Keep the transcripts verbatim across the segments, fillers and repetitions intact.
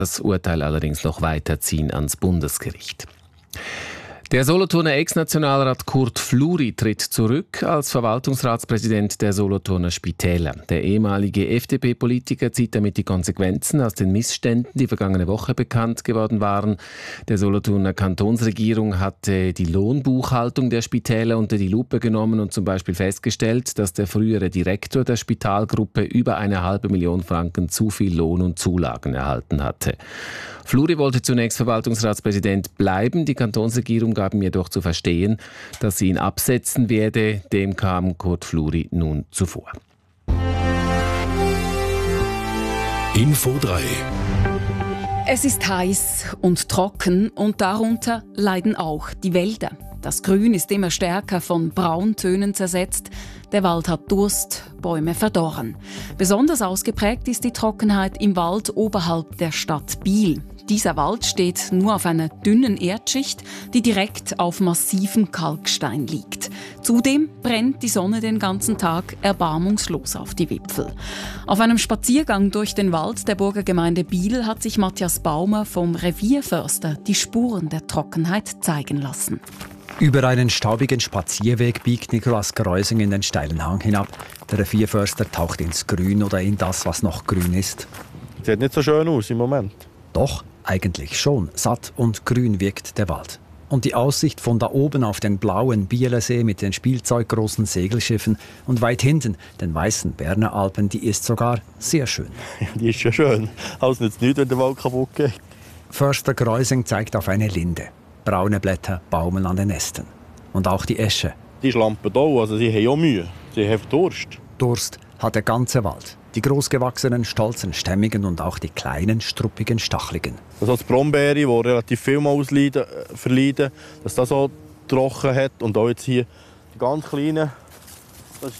das Urteil allerdings noch weiterziehen ans Bundesgericht. Der Solothurner Ex-Nationalrat Kurt Fluri tritt zurück als Verwaltungsratspräsident der Solothurner Spitäler. Der ehemalige F D P-Politiker zieht damit die Konsequenzen aus den Missständen, die vergangene Woche bekannt geworden waren. Der Solothurner Kantonsregierung hatte die Lohnbuchhaltung der Spitäler unter die Lupe genommen und zum Beispiel festgestellt, dass der frühere Direktor der Spitalgruppe über eine halbe Million Franken zu viel Lohn und Zulagen erhalten hatte. Fluri wollte zunächst Verwaltungsratspräsident bleiben. Die Kantonsregierung gab ihm jedoch zu verstehen, dass sie ihn absetzen werde. Dem kam Kurt Fluri nun zuvor. Info drei. Es ist heiß und trocken und darunter leiden auch die Wälder. Das Grün ist immer stärker von Brauntönen zersetzt. Der Wald hat Durst, Bäume verdorren. Besonders ausgeprägt ist die Trockenheit im Wald oberhalb der Stadt Biel. Dieser Wald steht nur auf einer dünnen Erdschicht, die direkt auf massivem Kalkstein liegt. Zudem brennt die Sonne den ganzen Tag erbarmungslos auf die Wipfel. Auf einem Spaziergang durch den Wald der Burgergemeinde Biel hat sich Matthias Baumer vom Revierförster die Spuren der Trockenheit zeigen lassen. Über einen staubigen Spazierweg biegt Nikolaus Greusing in den steilen Hang hinab. Der Revierförster taucht ins Grün oder in das, was noch grün ist. Sieht nicht so schön aus im Moment. Doch, eigentlich schon. Satt und grün wirkt der Wald. Und die Aussicht von da oben auf den blauen Bielersee mit den spielzeuggroßen Segelschiffen und weit hinten den weißen Berner Alpen, die ist sogar sehr schön. Ja, die ist ja schön. Also nützt nichts, wenn der Wald kaputt geht. Förster Greusing zeigt auf eine Linde. Braune Blätter baumeln an den Ästen. Und auch die Esche. Die schlampen auch, also sie haben auch Mühe. Sie haben Durst. Durst hat der ganze Wald. Die großgewachsenen, stolzen, stämmigen und auch die kleinen, struppigen, stachligen. Also das Brombeere, die relativ viel mal ausleiden, äh, verleiden, dass das so trocken hat. Und auch jetzt hier die ganz kleinen. Das,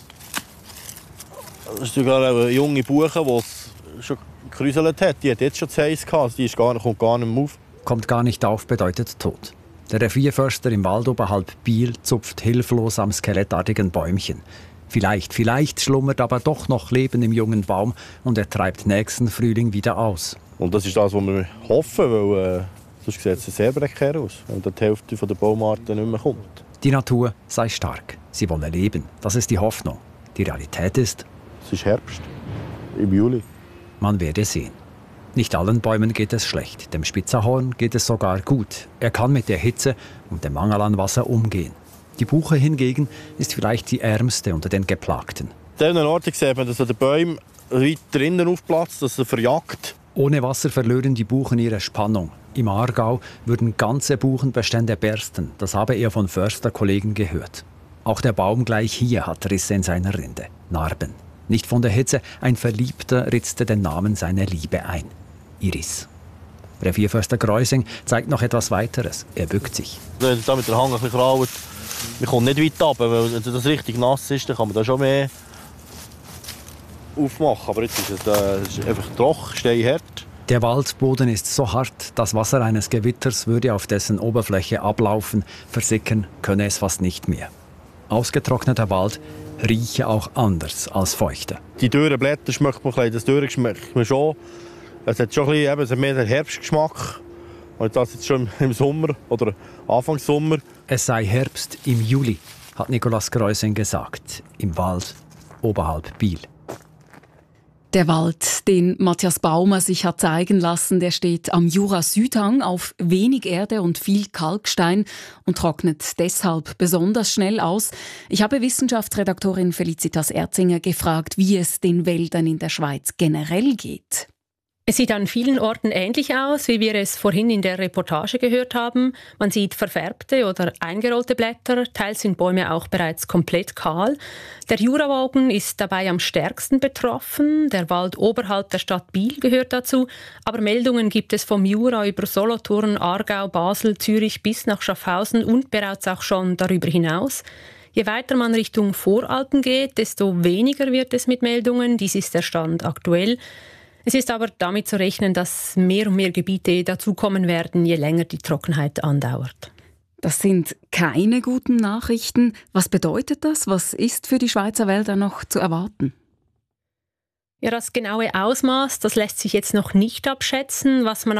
das ist sogar eine junge Buche, die es schon gekräuselt hat. Die hat jetzt schon zu heiß gehabt. Die ist gar, kommt gar nicht mehr auf. Kommt gar nicht auf bedeutet Tod. Der Revierförster im Wald oberhalb Biel zupft hilflos am skelettartigen Bäumchen. Vielleicht, vielleicht schlummert aber doch noch Leben im jungen Baum und er treibt nächsten Frühling wieder aus. Und das ist das, was wir hoffen, weil äh, sonst sieht es sehr prekär aus, wenn die Hälfte der Baumarten nicht mehr kommt. Die Natur sei stark, sie wolle leben, das ist die Hoffnung. Die Realität ist... Es ist Herbst, im Juli. Man werde sehen. Nicht allen Bäumen geht es schlecht, dem Spitzahorn geht es sogar gut. Er kann mit der Hitze und dem Mangel an Wasser umgehen. Die Buche hingegen ist vielleicht die ärmste unter den Geplagten. An diesen Orten sieht man, dass der Bäume weit drinnen aufplatzt, dass er verjagt. Ohne Wasser verlören die Buchen ihre Spannung. Im Aargau würden ganze Buchenbestände bersten. Das habe er von Försterkollegen gehört. Auch der Baum gleich hier hat Risse in seiner Rinde. Narben. Nicht von der Hitze, ein Verliebter ritzte den Namen seiner Liebe ein. Iris. Revierförster Greusing zeigt noch etwas weiteres. Er bückt sich. Wenn es da mit der Hang ein bisschen kraut, man kommt nicht weit runter, weil wenn das richtig nass ist, dann kann man da schon mehr aufmachen. Aber jetzt ist es, äh, es ist einfach trocken, steinhart. Der Waldboden ist so hart, das Wasser eines Gewitters würde auf dessen Oberfläche ablaufen. Versickern könne es fast nicht mehr. Ausgetrockneter Wald rieche auch anders als feuchter. Die dürren Blätter schmeckt man ein bisschen, das Dürre schmeckt man schon. Es hat schon ein bisschen, eben, es hat mehr den Herbstgeschmack. Und das jetzt schon im Sommer oder Anfang Sommer. Es sei Herbst im Juli, hat Nikolaus Greusing gesagt, im Wald oberhalb Biel. Der Wald, den Matthias Baumer sich hat zeigen lassen, der steht am Jura-Südhang auf wenig Erde und viel Kalkstein und trocknet deshalb besonders schnell aus. Ich habe Wissenschaftsredaktorin Felicitas Erzinger gefragt, wie es den Wäldern in der Schweiz generell geht. Es sieht an vielen Orten ähnlich aus, wie wir es vorhin in der Reportage gehört haben. Man sieht verfärbte oder eingerollte Blätter, teils sind Bäume auch bereits komplett kahl. Der Jurabogen ist dabei am stärksten betroffen. Der Wald oberhalb der Stadt Biel gehört dazu. Aber Meldungen gibt es vom Jura über Solothurn, Aargau, Basel, Zürich bis nach Schaffhausen und bereits auch schon darüber hinaus. Je weiter man Richtung Voralpen geht, desto weniger wird es mit Meldungen. Dies ist der Stand aktuell. Es ist aber damit zu rechnen, dass mehr und mehr Gebiete dazukommen werden, je länger die Trockenheit andauert. Das sind keine guten Nachrichten. Was bedeutet das? Was ist für die Schweizer Wälder noch zu erwarten? Ja, das genaue Ausmaß, das lässt sich jetzt noch nicht abschätzen. Was man